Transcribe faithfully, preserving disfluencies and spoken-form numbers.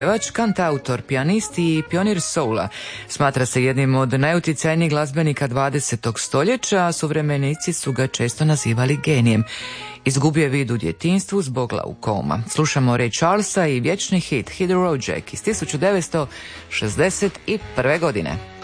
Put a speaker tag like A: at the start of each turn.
A: Pevač, kantautor, pijanist i pionir soula. Smatra se jednim od najutjecajnijih glazbenika dvadesetog stoljeća, a suvremenici su ga često nazivali genijem. Izgubio je vid u djetinjstvu zbog glaukoma. Slušamo Ray Charlesa i vječni hit Hit the Road Jack iz tisuću devetsto šezdeset prve godine.